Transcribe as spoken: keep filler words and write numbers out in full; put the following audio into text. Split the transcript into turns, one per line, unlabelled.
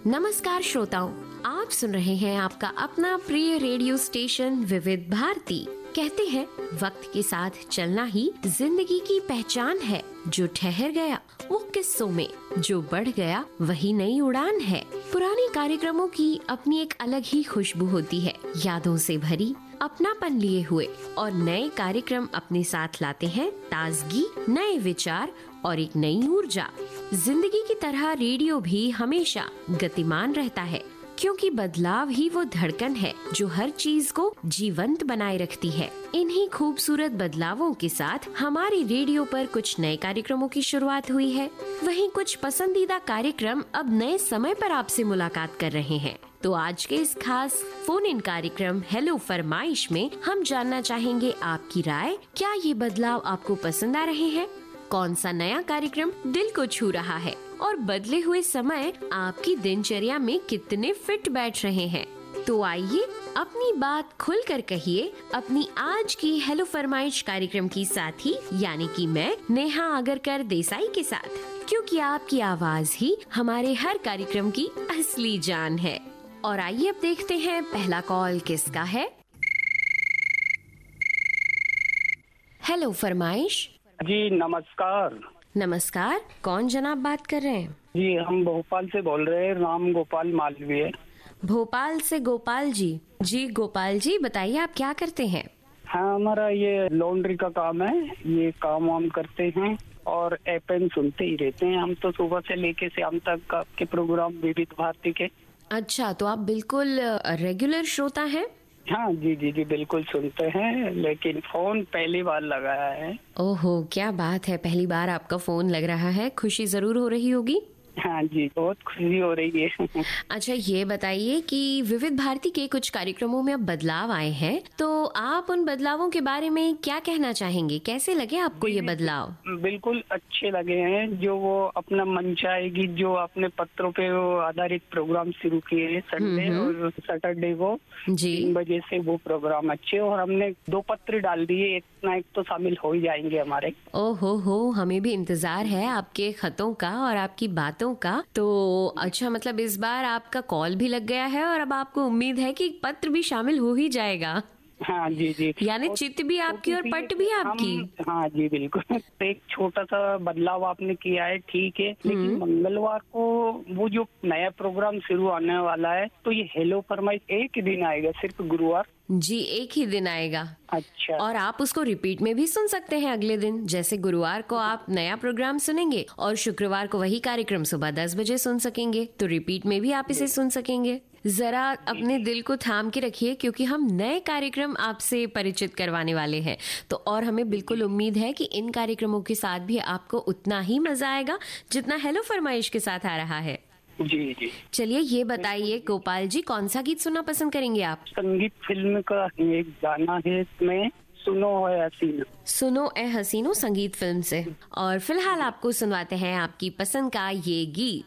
नमस्कार श्रोताओं, आप सुन रहे हैं आपका अपना प्रिय रेडियो स्टेशन विविध भारती। कहते हैं वक्त के साथ चलना ही जिंदगी की पहचान है। जो ठहर गया वो किस्सों में, जो बढ़ गया वही नई उड़ान है। पुराने कार्यक्रमों की अपनी एक अलग ही खुशबू होती है, यादों से भरी, अपनापन लिए हुए। और नए कार्यक्रम अपने साथ लाते हैं ताजगी, नए विचार और एक नई ऊर्जा। जिंदगी की तरह रेडियो भी हमेशा गतिमान रहता है, क्योंकि बदलाव ही वो धड़कन है जो हर चीज को जीवंत बनाए रखती है। इन्हीं खूबसूरत बदलावों के साथ हमारे रेडियो पर कुछ नए कार्यक्रमों की शुरुआत हुई है। वहीं कुछ पसंदीदा कार्यक्रम अब नए समय पर आपसे मुलाकात कर रहे हैं। तो आज के इस खास फोन इन कार्यक्रम हेलो फरमाइश में हम जानना चाहेंगे आपकी राय। क्या ये बदलाव आपको पसंद आ रहे हैं? कौन सा नया कार्यक्रम दिल को छू रहा है? और बदले हुए समय आपकी दिनचर्या में कितने फिट बैठ रहे हैं? तो आइए अपनी बात खुलकर कहिए अपनी आज की हेलो फरमाइश कार्यक्रम की साथी यानी कि मैं नेहा आगरकर देसाई के साथ, क्योंकि आपकी आवाज ही हमारे हर कार्यक्रम की असली जान है। और आइए अब देखते हैं पहला कॉल किसका है। हेलो फरमाइश।
जी नमस्कार।
नमस्कार, कौन जनाब बात कर रहे हैं?
जी हम भोपाल से बोल रहे हैं, राम गोपाल मालवीय।
भोपाल से गोपाल जी। जी गोपाल जी, बताइए आप क्या करते हैं?
हाँ, हमारा ये लॉन्ड्री का काम है, ये काम वाम करते हैं और एफएम सुनते ही रहते हैं हम तो सुबह से लेके शाम तक आपके प्रोग्राम विविध भारती के।
अच्छा, तो आप बिल्कुल रेगुलर श्रोता हैं?
हाँ जी जी जी बिल्कुल सुनते हैं, लेकिन फोन पहली बार लगाया है।
ओहो, क्या बात है, पहली बार आपका फोन लग रहा है। खुशी जरूर हो रही होगी।
हाँ जी, बहुत खुशी हो रही है।
अच्छा, ये बताइए कि विविध भारती के कुछ कार्यक्रमों में अब बदलाव आए हैं, तो आप उन बदलावों के बारे में क्या कहना चाहेंगे? कैसे लगे आपको ये बदलाव?
बिल्कुल अच्छे लगे हैं। जो वो अपना मंचाएगी, जो आपने पत्रों पे वो आधारित प्रोग्राम शुरू किए हैं संडे और सैटरडे को
जी
तीन बजे से, वो प्रोग्राम अच्छे। और हमने दो पत्र डाल दिए, एक ना एक तो शामिल हो ही जाएंगे हमारे।
ओहो हो, हमें भी इंतजार है आपके खतों का और आपकी बातों का। तो अच्छा, मतलब इस बार आपका कॉल भी लग गया है और अब आपको उम्मीद है कि पत्र भी शामिल हो ही जाएगा।
हाँ जी जी,
यानी चित भी आपकी और पट भी आपकी।
हाँ जी बिल्कुल। एक छोटा सा बदलाव आपने किया है, ठीक है, लेकिन मंगलवार को वो जो नया प्रोग्राम शुरू आने वाला है, तो ये हेलो फरमाइश एक ही दिन आएगा, सिर्फ गुरुवार।
जी, एक ही दिन आएगा।
अच्छा।
और आप उसको रिपीट में भी सुन सकते हैं अगले दिन। जैसे गुरुवार को आप नया प्रोग्राम सुनेंगे और शुक्रवार को वही कार्यक्रम सुबह दस बजे सुन सकेंगे, तो रिपीट में भी आप इसे सुन सकेंगे। जरा अपने दिल को थाम के रखिए, क्योंकि हम नए कार्यक्रम आपसे परिचित करवाने वाले हैं। तो और हमें बिल्कुल उम्मीद है कि इन कार्यक्रमों के साथ भी आपको उतना ही मजा आएगा जितना हेलो फरमाइश के साथ आ रहा है।
जी जी।
चलिए ये बताइए गोपाल जी, कौन सा गीत सुनना पसंद करेंगे आप?
संगीत फिल्म का एक गाना है, इसमें सुनो ए हसीनो।
सुनो ए हसीनो संगीत फिल्म से। और फिलहाल आपको सुनवाते हैं आपकी पसंद का ये गीत।